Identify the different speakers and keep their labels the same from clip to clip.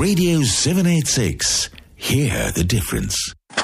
Speaker 1: Radio 786. Hear the difference.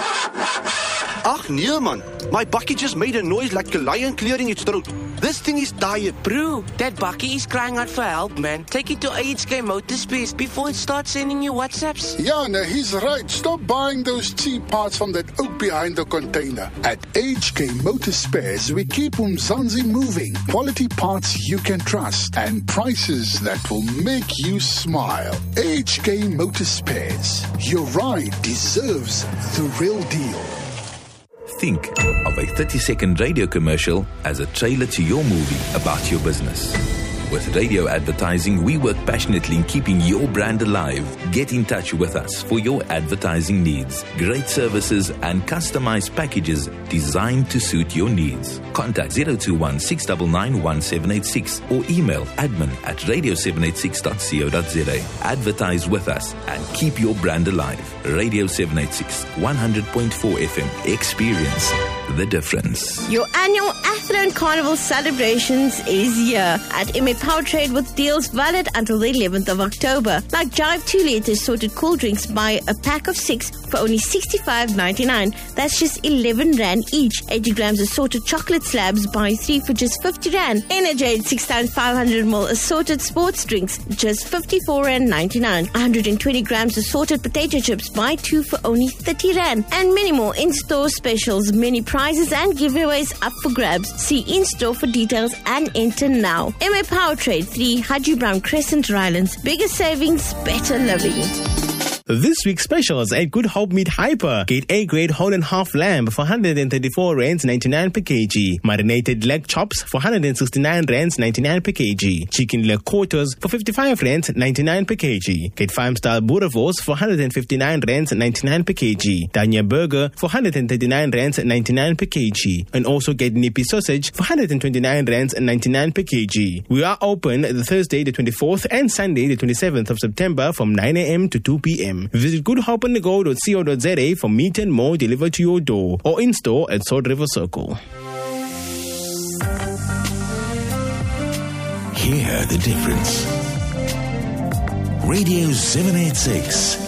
Speaker 2: Ach nee man, my bakkie just made a noise like a lion clearing its throat. This thing is tired.
Speaker 3: Bro, that bakkie is crying out for help, man. Take it to HK Motorspares before it starts sending you WhatsApps.
Speaker 4: Yeah, no, he's right. Stop buying those cheap parts from that oak behind the container. At HK Motorspares, we keep Umzansi moving. Quality parts you can trust and prices that will make you smile. HK Motorspares. Your ride deserves the real deal.
Speaker 1: Think of a 30-second radio commercial as a trailer to your movie about your business. With radio advertising, we work passionately in keeping your brand alive. Get in touch with us for your advertising needs. Great services and customized packages designed to suit your needs. Contact 021 699 1786 or email admin@radio786.co.za. Advertise with us and keep your brand alive. Radio 786, 100.4 FM. Experience the difference.
Speaker 5: Your annual Athlone Carnival celebrations is here at MA Power Trade with deals valid until the 11th of October. Like Jive 2 liters sorted cool drinks, buy a pack of 6 for only $65.99. That's just 11 Rand each. 80 grams assorted chocolate slabs, buy 3 for just 50 Rand. Energade 6 times 500ml assorted sports drinks, just 54.99. 120 grams assorted potato chips, buy 2 for only 30 Rand. And many more in-store specials, many prizes and giveaways up for grabs. See in-store for details and enter now. MA Power Trade, 3 Haji Brown Crescent, Rylands. Bigger savings, better living.
Speaker 6: This week's specials at Good Hope Meat Hyper. Get A grade whole and half lamb for 134 rands 99 per kg. Marinated leg chops for 169 rands 99 per kg. Chicken leg quarters for 55 rands 99 per kg. Get farm style boerewors for 159 rands 99 per kg. Dania burger for 139 rands 99 per kg. And also get nippy sausage for 129 rands 99 per kg. We are open the Thursday the 24th and Sunday the 27th of September from 9 a.m. to 2 p.m. Visit goodhopeandgo.co.za for meat and more delivered to your door or in store at Sword River Circle.
Speaker 1: Hear the difference. Radio 786.